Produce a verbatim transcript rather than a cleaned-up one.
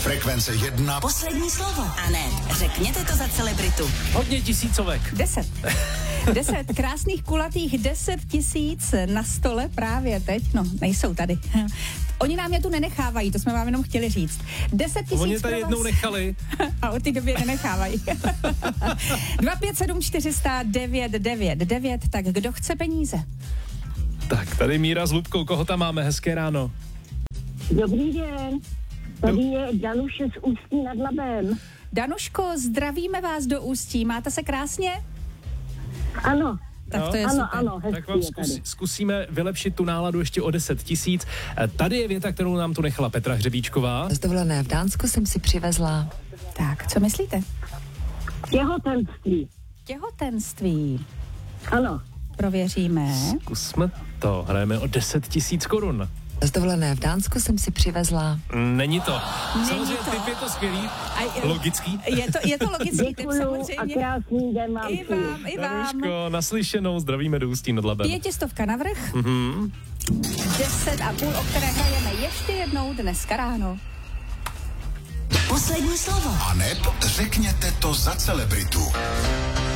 Frekvence jedna. Poslední slovo. A ne, řekněte to za celebritu. Hodně tisícovek. Deset. Deset krásných kulatých deset tisíc na stole právě teď. No, nejsou tady. Oni nám je tu nenechávají, to jsme vám jenom chtěli říct. Deset tisíc. Oni tady jednou nechali. A od té doby nenechávají. dva pět sedm čtyři sta devět devět devět. Tak kdo chce peníze? Tak, tady Míra s Lubkou, koho tam máme? Hezké ráno. Dobrý den, tady je Danuše z Ústí nad Labem. Danuško, zdravíme vás do Ústí, máte se krásně? Ano. Tak No. to je Ano, super. ano, hezký Tak vám je zkus, tady. zkusíme vylepšit tu náladu ještě o deset tisíc. Tady je věta, kterou nám tu nechala Petra Hřebíčková. Z dovolené v Dánsku jsem si přivezla. Tak, co myslíte? Těhotenství. Těhotenství. Ano. Prověříme. Zkusme to. Hrajeme o deset tisíc korun. Z dovolené v Dánsku jsem si přivezla. Není to. Není Samozřejmě to. typ je to skvělý. A je- Logický. Je to, je to logický typ, Děkuju a samozřejmě. krásný den vám. I vám, i vám. Danuško, naslyšenou, zdravíme do Ústí nad Labem. Pětistovka navrch. Mhm. Deset a půl, o které hrajeme ještě jednou dneska ráno. Poslední slovo. A neb řekněte to za celebritu.